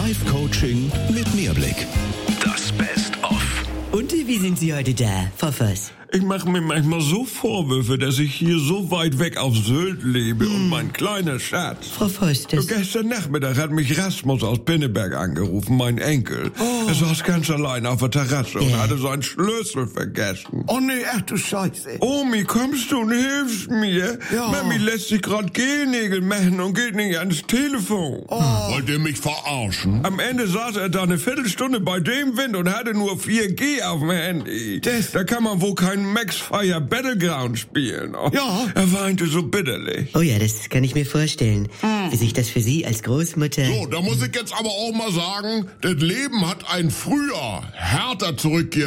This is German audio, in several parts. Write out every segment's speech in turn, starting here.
Live-Coaching mit Mehrblick. Das Best-of. Und wie sind Sie heute da, Frau Voss? Ich mache mir manchmal so Vorwürfe, dass ich hier so weit weg auf Sylt lebe und mein kleiner Schatz. Frau Voss, das... Gestern Nachmittag hat mich Rasmus aus Pinneberg angerufen, mein Enkel. Er saß ganz allein auf der Terrasse und hatte seinen Schlüssel vergessen. Oh nee, ach du Scheiße. Omi, kommst du und hilfst mir? Ja. Mami lässt sich grad Gelnägel machen und geht nicht ans Telefon. Wollt ihr mich verarschen? Am Ende saß er da eine Viertelstunde bei dem Wind und hatte nur 4G auf dem Handy. Da kann man wohl kein Max Fire Battleground spielen. Oh, Ja. Er weinte so bitterlich. Oh ja, das kann ich mir vorstellen. Wie sich das für Sie als Großmutter... So, da muss ich jetzt aber auch mal sagen, das Leben hat ein früher härter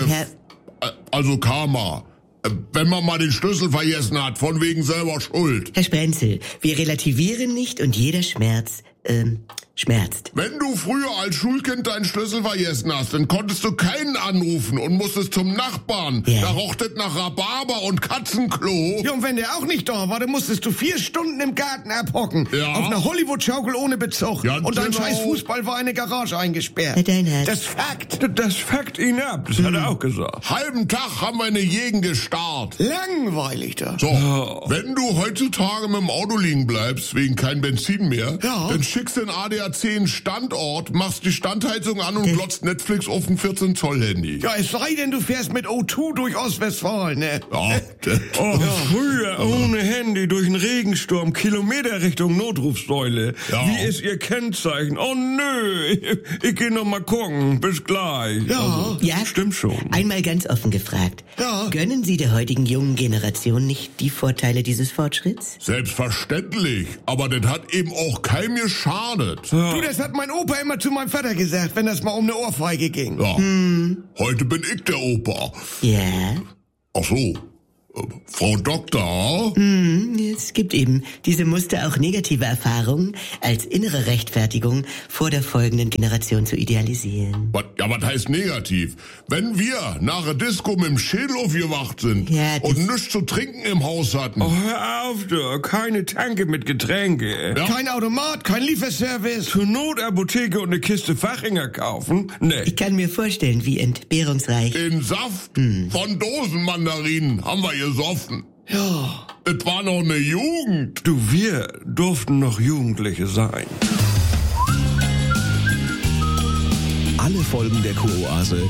also Karma. Wenn man mal den Schlüssel vergessen hat, von wegen selber Schuld. Herr Sprenzel, wir relativieren nicht und jeder Schmerz, schmerzt. Wenn du früher als Schulkind deinen Schlüssel vergessen hast, dann konntest du keinen anrufen und musstest zum Nachbarn. Ja. Da roch das nach Rhabarber und Katzenklo. Ja, und wenn der auch nicht da war, dann musstest du 4 Stunden im Garten abhocken. Ja. Auf einer Hollywood-Schaukel ohne Bezug. Ja, und dein genau. scheiß Fußball war in der Garage eingesperrt. Herr Deinhardt. Das ist Fakt. Das fuckt ihn ab, das hat er auch gesagt. Halben Tag haben wir eine Gegend gestarrt. Langweilig da. So, wenn du heutzutage mit dem Auto liegen bleibst, wegen kein Benzin mehr, Ja. dann schickst du den ADAC einen Standort, machst die Standheizung an und glotzt Netflix auf ein 14-Zoll-Handy. Ja, es sei denn, du fährst mit O2 durch Ostwestfalen, ne? Ja, Früher ohne Handy durch einen Regensturm, Kilometer Richtung Notrufsäule. Ja. Wie ist Ihr Kennzeichen? Oh nö, ich geh noch mal gucken. Bis gleich. Ja. Ja, Stimmt schon. Einmal ganz offen gefragt. Ja. Gönnen Sie der heutigen jungen Generation nicht die Vorteile dieses Fortschritts? selbstverständlich. Aber das hat eben auch keinem geschadet. Du, das hat mein Opa immer zu meinem Vater gesagt, wenn das mal um eine Ohrfeige ging. Ja. Heute bin ich der Opa. Ja, Ach so. Frau Doktor? es gibt eben diese Muster auch negative Erfahrungen als innere Rechtfertigung vor der folgenden Generation zu idealisieren. Was heißt negativ? Wenn wir nach der Disco mit dem Schädel aufgewacht sind Ja, das- und nichts zu trinken im Haus hatten. Oh, hör auf, du. Keine Tanke mit Getränke. Ja. Kein Automat, kein Lieferservice. Zur Notapotheke und eine Kiste Fachinger kaufen? Nee. Ich kann mir vorstellen, wie entbehrungsreich. Den Saft von Dosenmandarinen haben wir gesoffen. Ja. Es war noch eine Jugend. Du, wir durften noch Jugendliche sein. Alle Folgen der Kuroase